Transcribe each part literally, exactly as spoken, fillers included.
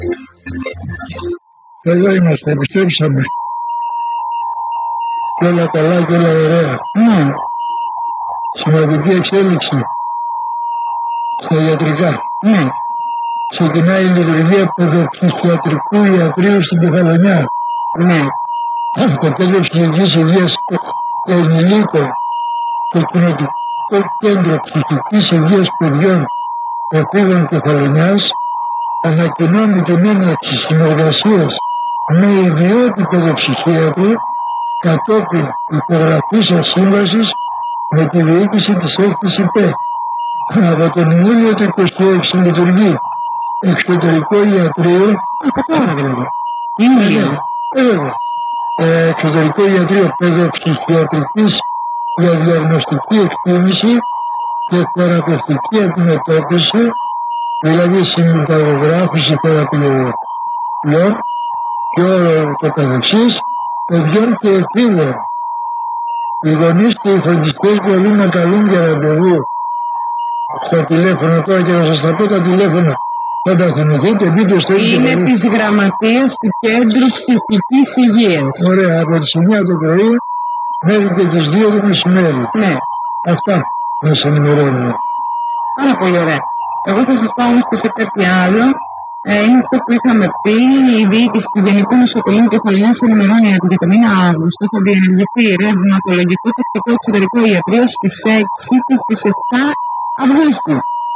Εδώ είμαστε, επιστρέψαμε. Και όλα καλά και όλα ωραία. Ναι. Σημαντική εξέλιξη στα ιατρικά. Ναι. Ξεκινάει η λειτουργία παιδοψυχιατρικού ιατρίου στην Κεφαλονιά. Ναι. Το κέντρο ψυχικής υγείας ενηλίκων και κοινοτικό κέντρο ψυχικής υγείας παιδιών επίγων Κεφαλονιάς ανακοινώνει την έναρξη συνεργασίας με ιδιώτη παιδοψυχίατρου κατόπιν υπογραφής σύμβασης με τη διοίκηση της έκτης ΥΠΕ. Από τον Ιούλιο του είκοσι έξι λειτουργεί εξωτερικό ιατρείο. Από τώρα δηλαδή. Ιούλιο. Βέβαια. Ε, εξωτερικό ιατρείο παιδοψυχιατρικής για διαγνωστική εκτίμηση και θεραπευτική αντιμετώπιση, δηλαδή συνταγογράφηση θεραπείων και όλο το καθεξής, παιδιών και εφήβων. Οι γονείς και οι φροντιστές μπορούν να καλούν για ραντεβού στα τηλέφωνα τώρα και να σας τα πω τα τηλέφωνα. Θα τα θυμηθείτε, μπείτε στο ίδιο. Είναι της γραμματείας του Κέντρου Ψυχικής Υγείας. Ωραία, από τις εννιά το πρωί μέχρι και τις δύο το μεσημέρι. Ναι. Αυτά να σας ενημερώνουμε. Πάρα πολύ ωραία. Εγώ θα σας πάω όμως και σε κάτι άλλο. Ε, είναι αυτό που είχαμε πει. Η διοίκηση του Γενικού Νοσοκομείου Κεφαλονιάς ενημερώνει ότι για το μήνα Αύγουστο θα διενεργηθεί ρευματολογικό τακτικό εξωτερικό ιατρείο στις έξι και στις επτά Αυγούστου.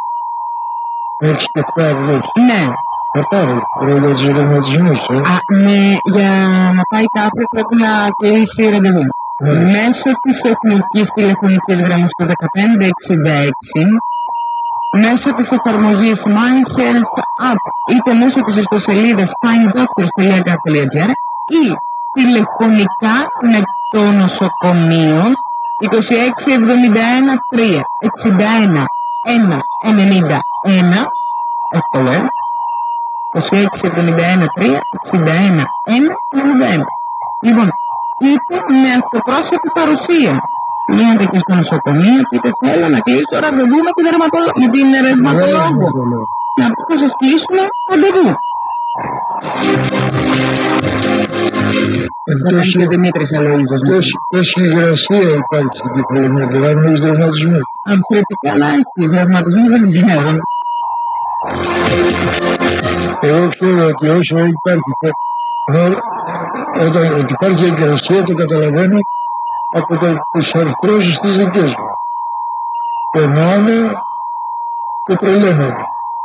έξι και επτά Αυγούστου. Ναι. Κατάλαβα, για τους ρευματισμούς. Ε. Α, ναι, για να πάει κάποιο πρέπει να κλείσει ραντεβού. Ναι. Μέσω της εθνικής τηλεφωνικής γραμμής του δεκαπέντε εξήντα έξι, μέσω της εφαρμογής My Health App, είτε μέσω της ιστοσελίδας find doctors dot gov dot gr ή τηλεφωνικά με το νοσοκομείο είκοσι έξι εβδομήντα ένα τρία εξήντα ένα ένα ενενήντα ένα, εύκολο, ε? είκοσι έξι εβδομήντα ένα τρία εξήντα ένα ένα ενενήντα ένα. Λοιπόν, είτε με αυτοπρόσωπη παρουσία. Πηγαίνετε και στο νοσοκομείο και είτε θέλω να κλείσω ραντεβού με την, ρευματολο... με την ρευματολόγο. Να θα σας κλείσουμε ραντεβού. Θα κάνει και ο Δημήτρης Αλοΐζος. Πόση υγρασία υπάρχει στην Κεφαλονιά, δηλαδή με τους ρευματισμούς. Ανθρεπτικά να έχεις, ρευματισμούς δεν ξέρω. Εγώ ξέρω ότι όσο υπάρχει, όταν ότι υπάρχει υγρασία το καταλαβαίνω από τα, τις αρθρώσεις της δικές μου. Πονάνε και τρελαίνομαι.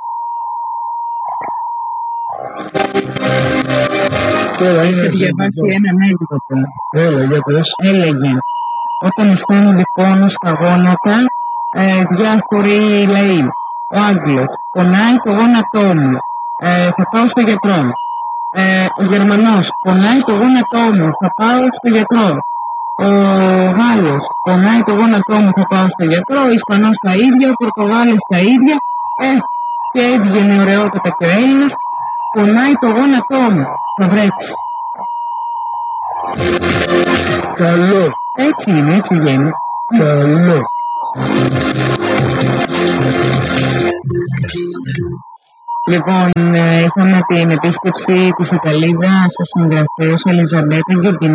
Τώρα είναι... Έχω διαβάσει ένα ανέκδοτο. Έλα, για πες. Έλεγε, όταν αισθάνονται πόνο στα γόνατα, ε, διάφοροι λαοί. Ο Άγγλος, πονάει το γόνατό μου, ε, θα πάω στο γιατρό. Ε, ο Γερμανός, πονάει το γόνατό μου, θα πάω στο γιατρό. Ο Γάλλος, πονάει το γόνατό μου, θα πάω στο γιατρό. Ο Ισπανός τα ίδια, ο Πορτογάλος τα ίδια. Ε, και έβγαινε ωραιότατα και ο Έλληνας, πονάει το γόνατό μου, θα βρέξει. Καλό. Έτσι είναι, έτσι βγαίνει. Καλό. Λοιπόν, είχαμε την επίσκεψη της Ιταλίδας συγγραφέως Ελιζαμπέτα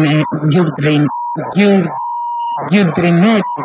Γκιουντρινέτη.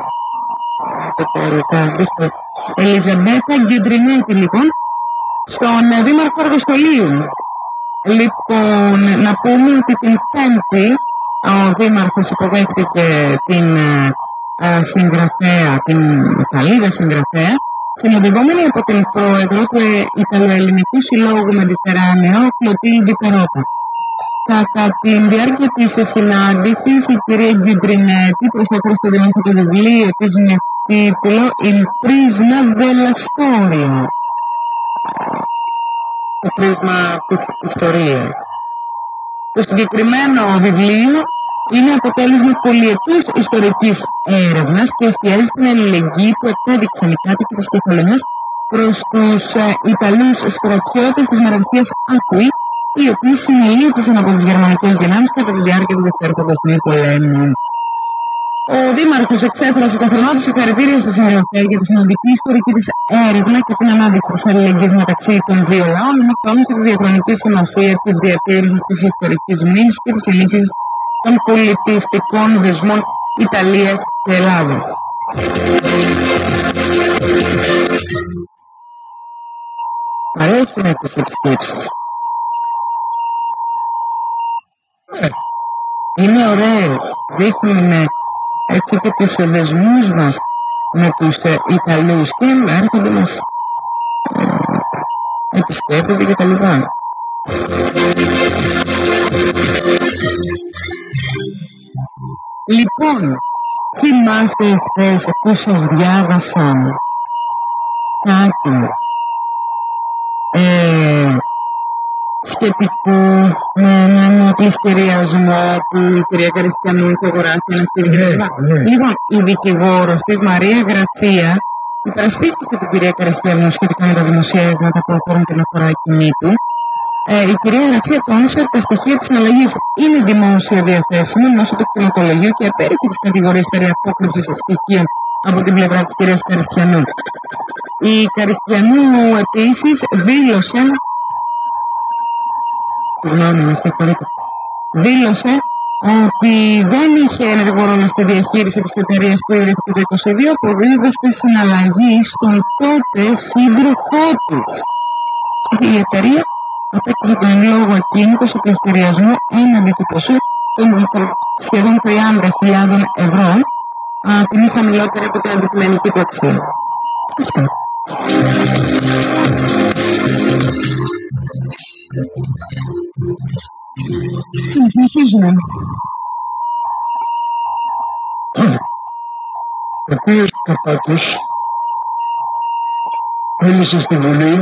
Ελιζαμπέτα Γκιουντρινέτη, λοιπόν, στον Δήμαρχο Αργοστολίου. Λοιπόν, να πούμε ότι την Πέμπτη ο Δήμαρχος υποδέχτηκε την α, συγγραφέα, την Ιταλίδα συγγραφέα, συνοδευόμενη από την πρόεδρο του Ιταλοελληνικού Συλλόγου Μεντιτεράνεο, Κλωτίλντι Περότα. Κατά τη διάρκεια της συνάντησης, η κυρία Γκιουντρινέτη προσέφερε στο Δήμαρχο το βιβλίο της με τίτλο «Il Prisma della Storia», το πρίσμα της ιστορίας. Το συγκεκριμένο βιβλίο είναι αποτέλεσμα πολυετούς ιστορικής έρευνας και εστιάζει στην αλληλεγγύη που επέδειξαν οι κάτοικοι της Κεφαλονιάς προς τους ε, Ιταλούς στρατιώτες της Μαραβιθίας Άκουη, οι οποίοι συνελήφθησαν από τις γερμανικές δυνάμεις κατά τη διάρκεια του Δευτέρου Παγκοσμίου Πολέμου. Ο Δήμαρχος εξέφρασε τα θερμά του συγχαρητήρια στη συγγραφέα για τη σημαντική ιστορική της έρευνα και την ανάδειξη της αλληλεγγύης μεταξύ των δύο λαών, ενώ τόνισε τη διαχρονική σημασία της διατήρησης της ιστορικής μνήμης και της ενίσχυσης των πολιτιστικών δεσμών Ιταλίας και Ελλάδας. Αρέσουν τις επισκέψεις. Είναι ωραίες. Δείχνουν έτσι και τους δεσμούς μας με τους ε, Ιταλούς και έρχονται μας ε, επισκέπτονται και τα λοιπά. Λοιπόν, θυμάστε εχθές που σας διάβασα κάτι ε, σχετικού με έναν πληστηριασμό που η κυρία Καριστιανού είχε αγοράσει ένα πληστηριασμό. Ναι, ναι. Λοιπόν, η δικηγόρος της Μαρία Γρατσία υπερασπίστηκε την κυρία Καριστιανού σχετικά με τα δημοσιεύματα που αφορούν την αφορά κινήτου. Ε, η κυρία Γρατσία τόνισε ότι τα στοιχεία της συναλλαγής είναι δημόσια διαθέσιμα μέσω του κτηνοτολογίου και απέρριφε τις κατηγορίες περί απόκρυψης στοιχείων από την πλευρά της κυρίας Καριστιανού. Η Καριστιανού επίσης δήλωσε Συγγνώμη, με συγχωρείτε. Δήλωσε ότι δεν είχε ενεργό ρόλο στη διαχείριση της εταιρείας που ιδρύθηκε το είκοσι δύο, αποδίδοντας τη συναλλαγή στον τότε σύντροφό της. Η εταιρεία απέκτησε τον εν λόγω ακίνητο σε πληστηριασμό έναντι του ποσού των σχεδόν τριάντα χιλιάδες ευρώ, τιμή χαμηλότερη από την αντικειμενική του αξία. Αυτό. Συνεχίζουμε. Ο κύριος Καπάτος μίλησε στη Βουλή,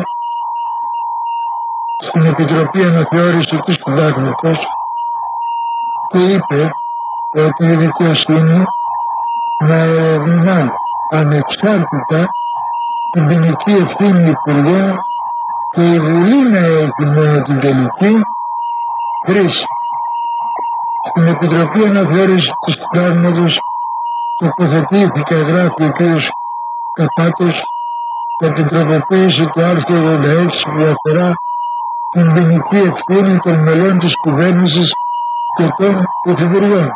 στην Επιτροπή Αναθεώρηση του Συντάγματος και είπε ότι η δικαιοσύνη να ερευνά ανεξάρτητα την ποινική ευθύνη υπουργών και η Βουλή να έχει μόνο την τελική χρήση. Στην Επιτροπή Αναθεώρησης του Συντάγματος τοποθετήθηκε, γράφει ο κ. Καπάτος, για την τροποποίηση του άρθρου ογδόντα έξι που αφορά την ποινική ευθύνη των μελών της κυβέρνησης και των πρωθυπουργών.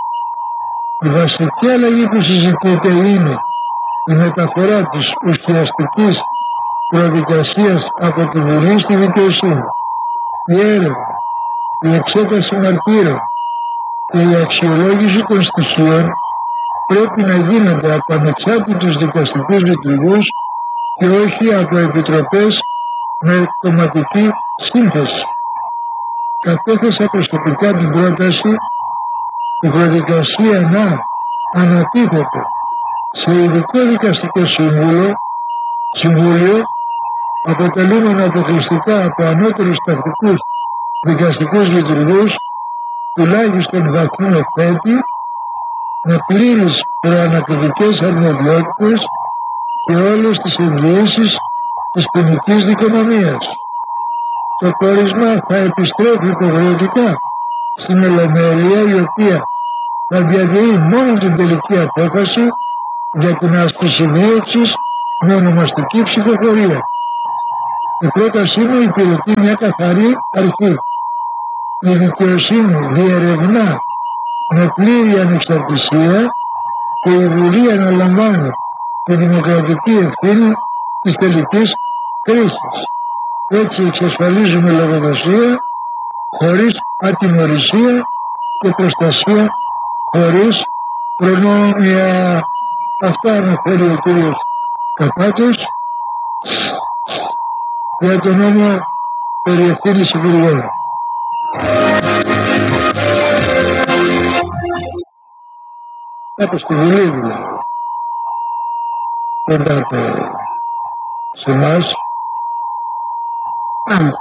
Η βασική αλλαγή που συζητείται είναι η μεταφορά της ουσιαστικής προδικασίας από τη Βουλή στη δικαιοσύνη. Η έρευνα, η εξέταση μαρτύρων και η αξιολόγηση των στοιχείων πρέπει να γίνονται από ανεξάρτητους δικαστικούς λειτουργούς και όχι από επιτροπές με κομματική σύνθεση. Κατέθεσα προσωπικά την πρόταση η προδικασία να ανατίθεται σε ειδικό δικαστικό σύμβουλο, συμβούλιο αποτελούμενο αποκλειστικά από ανώτερους τακτικούς δικαστικούς λειτουργούς τουλάχιστον βαθμού εκπέτη, με πλήρες προανακριτικές αρμοδιότητες και όλες τις εγγυήσεις της ποινικής δικονομίας. Το πόρισμα θα επιστρέφει υποχρεωτικά στην Ολομέλεια, η οποία θα διαδεεί μόνο την τελική απόφαση για την άσκηση δίωξης με ονομαστική ψηφοφορία. Η πρότασή μου υπηρετεί μια καθαρή αρχή. Η δικαιοσύνη διερευνά με πλήρη ανεξαρτησία και η Βουλή αναλαμβάνει τη δημοκρατική ευθύνη της τελικής κρίσης. Έτσι εξασφαλίζουμε λογοδοσία χωρίς ατιμωρησία και προστασία χωρίς προνόμια. Αυτά αναφέρει ο κύριος Καπάτος για τον νόμο περί ευθύνης υπουργών. Κάπου στη Βουλή δηλαδή. Δεν τα είπε σε εμάς. Πάμε.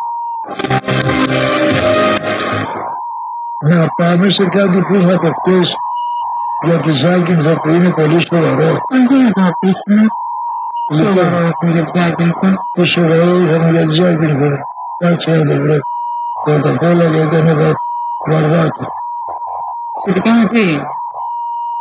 Να πάμε σε κάτι που είχα από χτες για τη Ζάκυνθο που είναι πολύ σοβαρό. Αν δεν το αφήσουμε. Σοβαρό έχουμε για τη Ζάκυνθο. Τι σοβαρό είχαμε για τη Ζάκυνθο. Κάτσε να το βρω. Πρώτα απ' όλα γιατί ήταν βαρβάτη. Σχετικά με τι?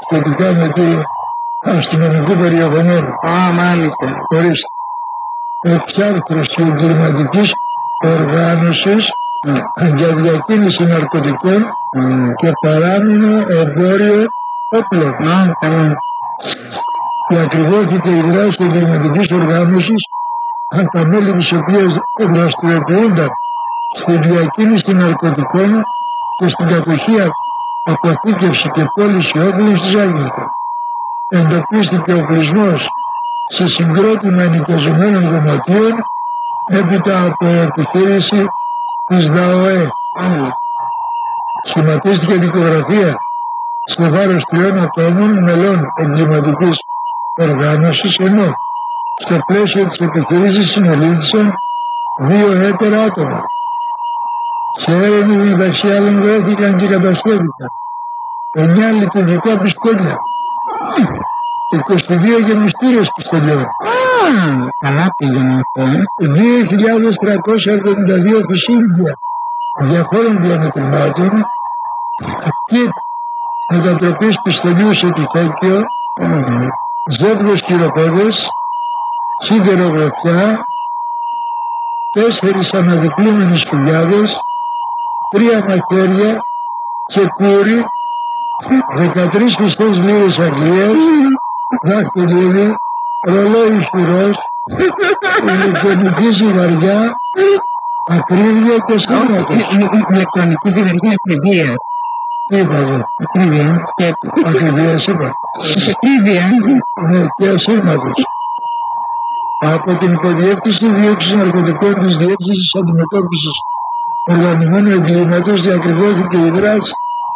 σχετικά με το αστυνομικό περιεχομένο. Α, μάλιστα. Ορίστε. Εξάρθρωση εγκληματικής οργάνωσης mm. για διακίνηση ναρκωτικών mm. και παράνομο εμπόριο όπλων. Mm. Mm. Διακριβώθηκε η δράση εγκληματικής οργάνωσης αν τα μέλη της οποίας δραστηριοποιούνταν στη διακίνηση ναρκωτικών και στην κατοχή, αποθήκευση και πώληση όπλων στις Άγγλικο. Εντοπίστηκε ο κλεισμός σε συγκρότημα ενοικιαζομένων δωματίων έπειτα από επιχείρηση της ΔΑΟΕ. Mm. Σχηματίστηκε δικογραφία σε βάρος τριών ατόμων μελών εγκληματικής οργάνωσης, ενώ στο πλαίσιο της επιχειρήσης συνελήφθησαν δύο έτερα άτομα. Σε έρευνες μεταξύ άλλων βρέθηκαν και κατασχέθηκαν εννιά λειτουργικά πιστόλια, είκοσι δύο γεμιστήρες πιστολιών, καλά πήγαινε αυτό, δύο χιλιάδες τριακόσια εβδομήντα δύο φυσίγγια διαφόρων διαμετρημάτων, κιτ μετατροπής πιστολιού σε τυφέκιο, mm-hmm. ζεύγος χειροπόδες, σίδερο γροθιά, τέσσερις αναδικλούμενες φουλιάδες, τρία μαχαίρια, τσεκούρι, δεκατρείς πιστές λίρες Αγγλίας, δάχτυλίδι, ρολόι χειρός, ηλεκτρονική ζυγαριά, ακρίβεια και σχήματος. Ηλεκτρονική ζυγαριά ακριβίας. Τι είπα εγώ? Ακρίβεια. Ακριβίας είπα. Ακρίβεια. Ναι, και σχήματος. Από την υποδιεύθυνση δίωξης ναρκωτικών της Διεύθυνσης Αντιμετώπισης Οργανωμένου Εγκλήματος διακριβώθηκε η δράση.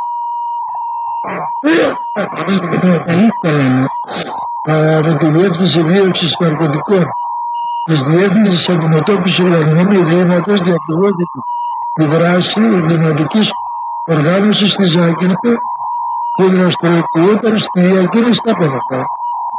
Από τη Διεύθυνση Δίωξης Ναρκωτικών της Διεύθυνσης Αντιμετώπισης Οργανωμένου Εγκλήματος διακριβώθηκε η δράση εγκληματικής οργάνωσης της Ζάκυνθο που δραστηριοποιούταν στη διακίνηση τα